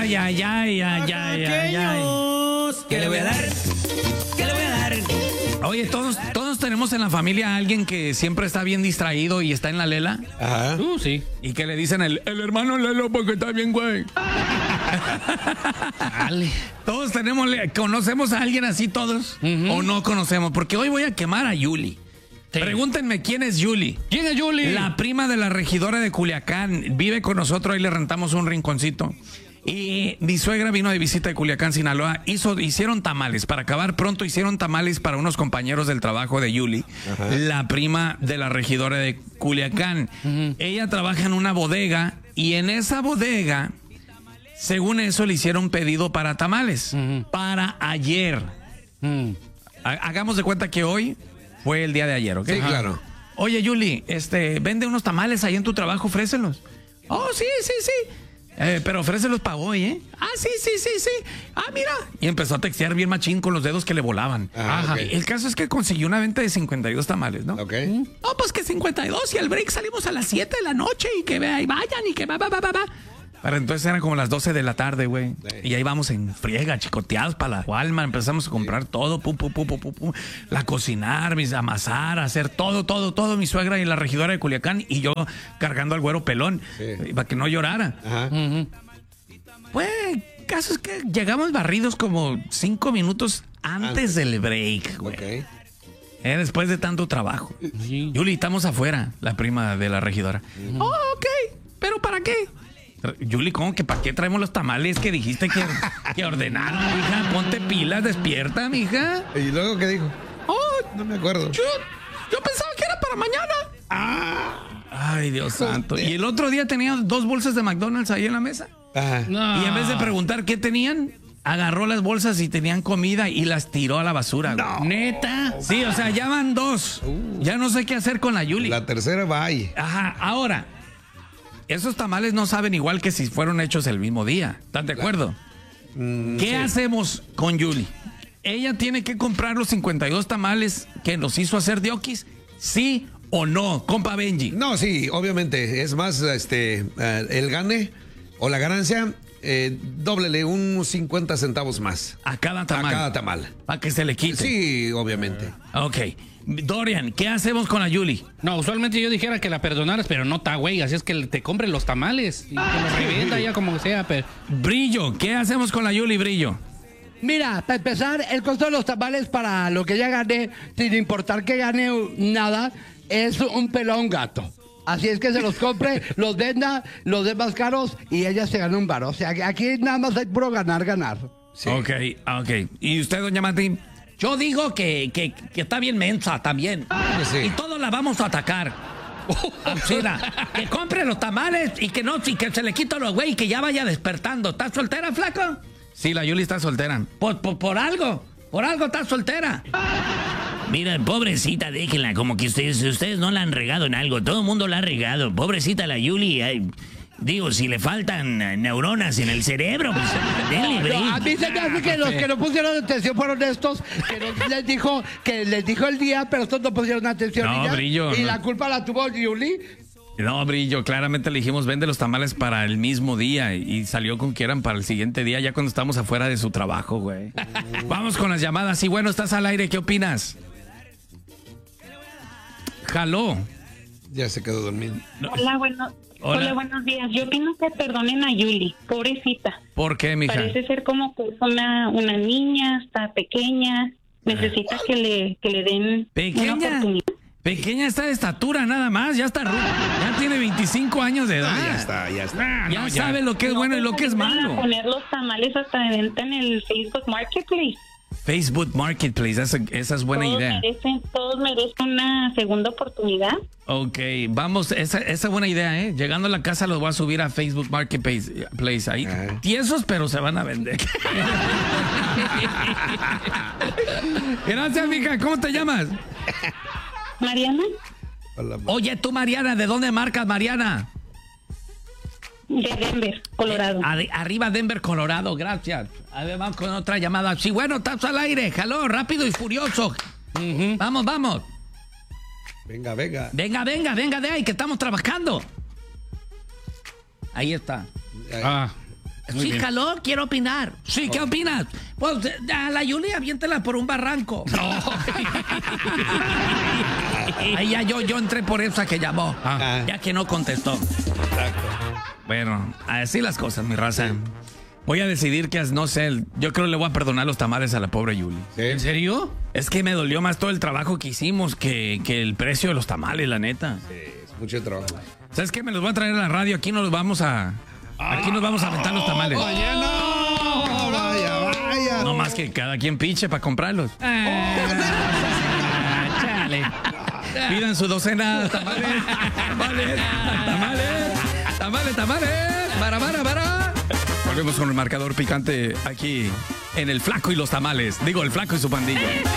Ay, ay, ay, ay, ay, ay, ay. ¿Qué le voy a dar? ¿Qué le voy a dar? Oye, todos tenemos en la familia a alguien que siempre está bien distraído y está en la lela. Ajá. Sí. Y que le dicen el hermano Lelo porque está bien, güey. Dale. Todos conocemos a alguien así todos. O no conocemos. Porque hoy voy a quemar a Yuli. Sí. Pregúntenme quién es Yuli. ¿Quién es Yuli? La prima de la regidora de Culiacán. Vive con nosotros, ahí le rentamos un rinconcito. Y mi suegra vino de visita de Culiacán, Sinaloa. Hicieron tamales. Para acabar pronto, hicieron tamales para unos compañeros del trabajo de Yuli, la prima de la regidora de Culiacán. Ella trabaja en una bodega y en esa bodega, según eso, le hicieron pedido para tamales. Para ayer. Hagamos de cuenta que hoy fue el día de ayer, ¿ok? Sí, claro. Oye, Yuli, vende unos tamales ahí en tu trabajo, ofrécelos. Oh, sí. Pero ofrécelos para hoy, ¿eh? Ah, sí. Ah, mira. Y empezó a textear bien machín con los dedos que le volaban. Ajá. Okay. El caso es que consiguió una venta de 52 tamales, ¿no? Ok. No, pues que 52 y al break salimos a las 7 de la noche y que vayan y que va. Para entonces eran como las 12 de la tarde, güey. Sí. Y ahí vamos en friega, chicoteados para la Walmart. Empezamos a comprar todo, pum. La cocinar, amasar, hacer todo. Mi suegra y la regidora de Culiacán y yo cargando al güero pelón para que no llorara. Ajá. Pues, caso es que llegamos barridos como 5 minutos antes del break, güey. Ok. Después de tanto trabajo. Sí. Yuli, estamos afuera, la prima de la regidora. Oh, ok. ¿Pero para qué? Yuli, ¿cómo que para qué traemos los tamales que dijiste que ordenaron, mija? Ponte pilas, despierta, mija. ¿Y luego qué dijo? Oh, No me acuerdo. yo pensaba que era para mañana. Ay, Dios santo. Y el otro día tenía 2 bolsas de McDonald's ahí en la mesa. Ajá. No. Y en vez de preguntar qué tenían, agarró las bolsas y tenían comida y las tiró a la basura, güey. ¿Neta? Sí, o sea, ya van 2. Ya no sé qué hacer con la Yuli. La tercera va ahí. Ajá, ahora, esos tamales no saben igual que si fueron hechos el mismo día. ¿Están de acuerdo? ¿Qué hacemos con Yuli? ¿Ella tiene que comprar los 52 tamales que nos hizo hacer Diokis? ¿Sí o no, compa Benji? No, sí, obviamente. Es más, el gane o la ganancia, dóblele unos 50 centavos más. A cada tamal. A cada tamal. Para que se le quite. Sí, obviamente. Ok. Dorian, ¿qué hacemos con la Yuli? No, usualmente yo dijera que la perdonaras, pero no está, güey. Así es que te compre los tamales y que los revenda ya como sea, pero... Brillo, ¿qué hacemos con la Yuli, Brillo? Mira, para empezar, el costo de los tamales para lo que ella gane, sin importar que gane nada, es un pelón gato. Así es que se los compre, los venda, los dé más caros y ella se gana un bar. O sea, aquí nada más hay puro ganar. Sí. Ok. ¿Y usted, doña Martín? Yo digo que está bien mensa también. Sí. Y todos la vamos a atacar. Mira, que compre los tamales y que se le quite los güey y que ya vaya despertando. ¿Estás soltera, flaco? Sí, la Yuli está soltera. Por algo está soltera. Mira, pobrecita, déjenla, como que ustedes no la han regado en algo. Todo el mundo la ha regado. Pobrecita la Yuli. Digo, si le faltan neuronas en el cerebro, pues denle break. No, a mí se me hace que los que no pusieron atención fueron estos, que les dijo el día, pero estos no pusieron atención. No, y ya, Brillo, y no. la culpa la tuvo Yuli. No, Brillo, claramente le dijimos, vende los tamales para el mismo día. Y salió con que eran para el siguiente día, ya cuando estamos afuera de su trabajo, güey. Vamos con las llamadas. Sí, bueno, estás al aire, ¿qué opinas? Jaló. Ya se quedó dormido. Hola, buenos días. Yo opino que perdonen a Yuli, pobrecita. ¿Por qué, mija? Parece ser como que es una niña, está pequeña, necesita que le den una oportunidad. Pequeña está de estatura nada más, ya está ya tiene 25 años de edad. Ya está. Ya sabe lo que es bueno y lo que es malo. A poner los tamales hasta de venta en el Facebook Marketplace. Facebook Marketplace, esa es buena idea. Todos merecen una segunda oportunidad. Ok, vamos, esa es buena idea, ¿eh? Llegando a la casa los voy a subir a Facebook Marketplace. Ahí, tiesos, pero se van a vender. Gracias, mija. ¿Cómo te llamas? Mariana. Hola, Oye, tú, Mariana, ¿de dónde marcas, Mariana? De Denver, Colorado. Arriba Denver, Colorado, gracias. A ver, vamos con otra llamada. Sí, bueno, estás al aire. Jaló, rápido y furioso. Vamos. Venga. Venga de ahí, que estamos trabajando. Ahí está. Muy Sí, bien. caló, quiero opinar. Sí, ¿qué opinas? Pues a la Yuli aviéntela por un barranco. Ahí ya yo entré por esa que llamó. Ya que no contestó. Bueno, así las cosas, mi raza. Voy a decidir que, no sé, yo creo que le voy a perdonar los tamales a la pobre Yuli. ¿En serio? Es que me dolió más todo el trabajo que hicimos que el precio de los tamales, la neta. Es mucho trabajo. ¿Sabes qué? Me los voy a traer a la radio. Aquí nos vamos a aventar los tamales. Vaya, no. Vaya. No más que cada quien pinche para comprarlos. Chale. Pidan su docena. Tamales. Para. Volvemos con el marcador picante aquí en El Flaco y los Tamales. Digo, El Flaco y su pandilla.